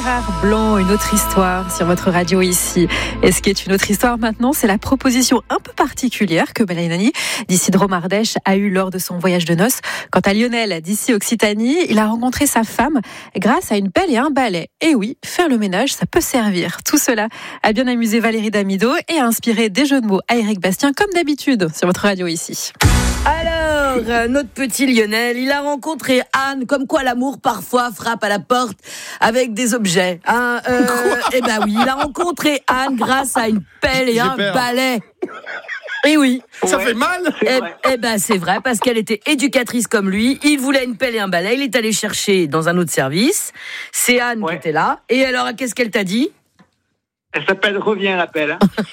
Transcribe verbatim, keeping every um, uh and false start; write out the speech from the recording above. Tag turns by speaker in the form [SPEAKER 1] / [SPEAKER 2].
[SPEAKER 1] Gérard Blanc, une autre histoire sur votre radio ici. Et ce qui est une autre histoire maintenant, c'est la proposition un peu particulière que Mélanie d'Isidro Mardèche a eue lors de son voyage de noces. Quant à Lionel d'ici Occitanie, il a rencontré sa femme grâce à une pelle et un balai. Et oui, faire le ménage, ça peut servir. Tout cela a bien amusé Valérie Damido et a inspiré des jeux de mots à Éric Bastien, comme d'habitude sur votre radio ici.
[SPEAKER 2] Alors, euh, notre petit Lionel, il a rencontré Anne, comme quoi l'amour parfois frappe à la porte avec des objets. Hein, euh, eh ben oui, il a rencontré Anne grâce à une pelle et
[SPEAKER 3] J'ai
[SPEAKER 2] un
[SPEAKER 3] peur.
[SPEAKER 2] balai. Et oui.
[SPEAKER 3] Ça
[SPEAKER 4] Ouais.
[SPEAKER 3] fait mal.
[SPEAKER 2] Eh, eh ben c'est vrai, parce qu'elle était éducatrice comme lui. Il voulait une pelle et un balai. Il est allé chercher dans un autre service. C'est Anne
[SPEAKER 4] Ouais.
[SPEAKER 2] qui était là. Et alors, qu'est-ce qu'elle t'a dit ?
[SPEAKER 4] Elle s'appelle Reviens l'appel.